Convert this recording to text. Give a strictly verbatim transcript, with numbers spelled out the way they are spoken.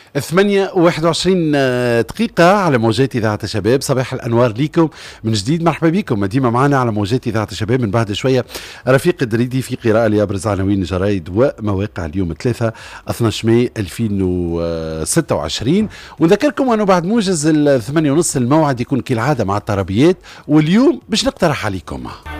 ثمانية وواحد وعشرين دقيقة على موجات إذاعة الشباب. صباح الأنوار ليكم من جديد، مرحبا بكم ديما معنا على موجات إذاعة الشباب. من بعد شوية رفيق الدريدي في قراءة لأبرز عناوين الجرايد ومواقع اليوم الثلاثة اثني عشر ماي ألفين وستة وعشرين. ونذكركم أنه بعد موجز الثمانية ونص الموعد يكون كالعادة مع الطربيات، واليوم باش نقترح عليكم